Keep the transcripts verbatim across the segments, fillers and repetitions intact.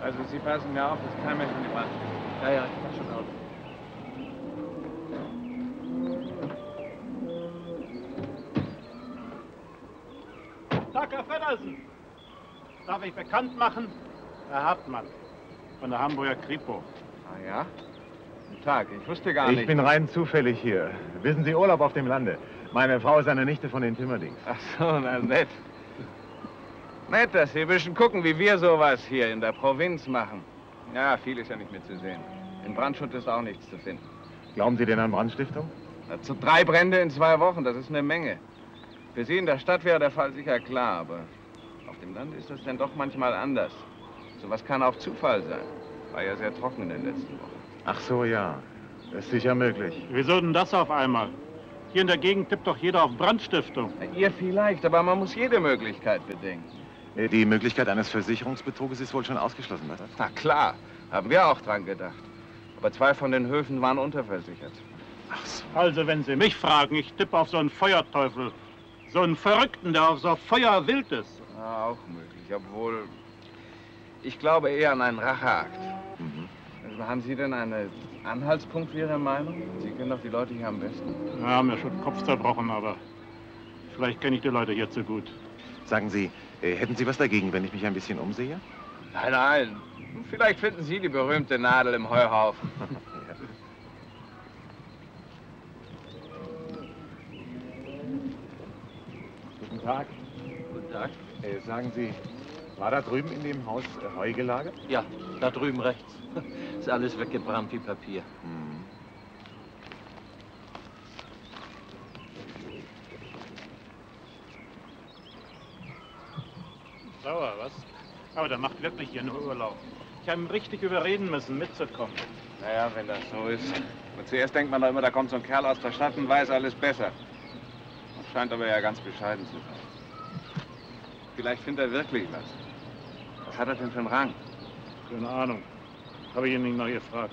Also Sie passen mir auf, dass kein Mensch in die Brand steht. Ja, ja, ich pass schon auf. Tag, Herr Feddersen. Darf ich bekannt machen? Herr Hartmann von der Hamburger Kripo. Ah ja? Guten Tag, ich wusste gar nicht. Ich bin rein zufällig hier. Wissen Sie, Urlaub auf dem Lande. Meine Frau ist eine Nichte von den Timmerdings. Ach so, na nett. Nett, dass Sie ein bisschen gucken, wie wir sowas hier in der Provinz machen. Ja, viel ist ja nicht mehr zu sehen. In Brandschutt ist auch nichts zu finden. Glauben Sie denn an Brandstiftung? Dazu drei Brände in zwei Wochen, das ist eine Menge. Für Sie in der Stadt wäre der Fall sicher klar, aber auf dem Land ist das dann doch manchmal anders. Sowas kann auch Zufall sein. War ja sehr trocken in den letzten Wochen. Ach so, ja. Das ist sicher möglich. Wieso denn das auf einmal? Hier in der Gegend tippt doch jeder auf Brandstiftung. Na, ihr vielleicht, aber man muss jede Möglichkeit bedenken. Die Möglichkeit eines Versicherungsbetruges ist wohl schon ausgeschlossen, oder? Na klar, haben wir auch dran gedacht. Aber zwei von den Höfen waren unterversichert. Ach so. Also, wenn Sie mich fragen, ich tippe auf so einen Feuerteufel. So einen Verrückten, der auf so Feuer wild ist. Ja, auch möglich, obwohl... Ich glaube eher an einen Racheakt. Mhm. Also, haben Sie denn einen Anhaltspunkt für Ihre Meinung? Sie kennen doch die Leute hier am besten. Wir haben ja schon den Kopf zerbrochen, aber vielleicht kenne ich die Leute hier zu gut. Sagen Sie, äh, hätten Sie was dagegen, wenn ich mich ein bisschen umsehe? Nein, nein. Vielleicht finden Sie die berühmte Nadel im Heuhaufen. Ja. Guten Tag. Guten Tag. Äh, sagen Sie, war da drüben in dem Haus äh, Heu gelagert? Ja, da drüben rechts. Ist alles weggebrannt wie Papier. Hm. Sauer, was? Aber der macht wirklich hier nur Urlaub. Ich habe ihn richtig überreden müssen, mitzukommen. Naja, wenn das so ist. Und zuerst denkt man doch immer, da kommt so ein Kerl aus der Stadt und weiß alles besser. Das scheint aber ja ganz bescheiden zu sein. Vielleicht findet er wirklich was. Was hat er denn für einen Rang? Keine Ahnung. Habe ich ihn nicht nach gefragt.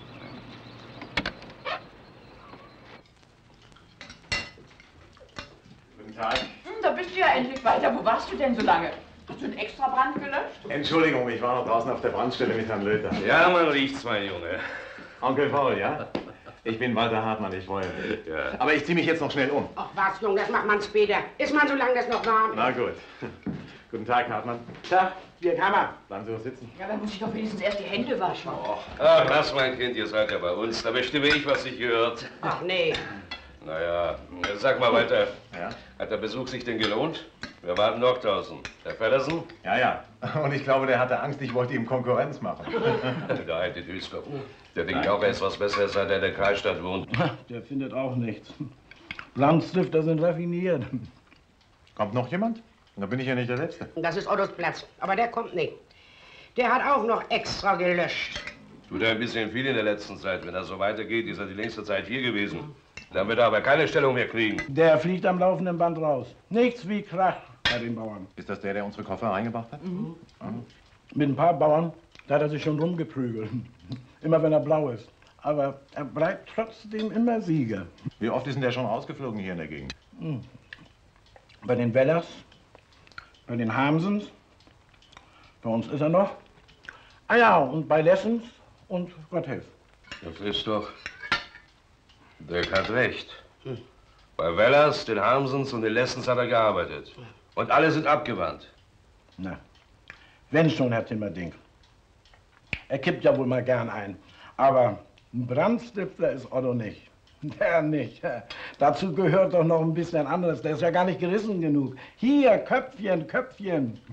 Guten Tag. Hm, da bist du ja endlich weiter. Wo warst du denn so lange? Hast du einen extra Brand gelöscht? Entschuldigung, ich war noch draußen auf der Brandstelle mit Herrn Löter. Ja, man riecht's, mein Junge. Onkel Paul, ja? Ich bin Walter Hartmann, ich freue mich. Ja. Aber ich ziehe mich jetzt noch schnell um. Ach was, Junge, das macht man später. Ist man, solange das noch warm ist. Na gut. Guten Tag, Hartmann. Tag, hier kann man. Bleiben Sie doch sitzen. Ja, dann muss ich doch wenigstens erst die Hände waschen. Ach, was, mein Kind, ihr seid ja bei uns. Da bestimme ich, was sich gehört. Ach nee. Naja, sag mal weiter. Ja? Hat der Besuch sich denn gelohnt? Wir warten noch draußen. Herr Feddersen? Ja, ja. Und ich glaube, der hatte Angst, ich wollte ihm Konkurrenz machen. Der alte Düskopf. Der denkt auch, er ist was Besseres, seit er in der Kreisstadt wohnt. Der findet auch nichts. Brandstifter sind raffiniert. Kommt noch jemand? Da bin ich ja nicht der Letzte. Das ist Ottos Platz. Aber der kommt nicht. Der hat auch noch extra gelöscht. Tut er ein bisschen viel in der letzten Zeit. Wenn das so weitergeht, ist er die längste Zeit hier gewesen. Dann wird er aber keine Stellung mehr kriegen. Der fliegt am laufenden Band raus. Nichts wie Krach bei den Bauern. Ist das der, der unsere Koffer reingebracht hat? Mhm. Mhm. Mit ein paar Bauern, da hat er sich schon rumgeprügelt. Immer wenn er blau ist. Aber er bleibt trotzdem immer Sieger. Wie oft ist denn der schon rausgeflogen hier in der Gegend? Mhm. Bei den Wellers, bei den Hamsens, bei uns ist er noch. Ah ja, und bei Lessens und Gott hilf. Das ist doch... Dirk hat recht. Hm. Bei Wellers, den Harmsens und den Lessens hat er gearbeitet. Und alle sind abgewandt. Na, wenn schon, Herr Timmerding. Er kippt ja wohl mal gern ein. Aber ein Brandstifter ist Otto nicht. Der nicht. Dazu gehört doch noch ein bisschen anderes. Der ist ja gar nicht gerissen genug. Hier, Köpfchen, Köpfchen.